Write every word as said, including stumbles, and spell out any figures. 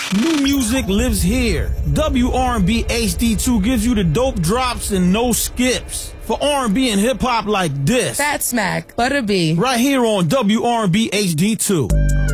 New music lives here. W R and B H D two gives you the dope drops and no skips. For R and B and hip hop like this. Fat Smack, Butter B. Right here on W R and B H D two.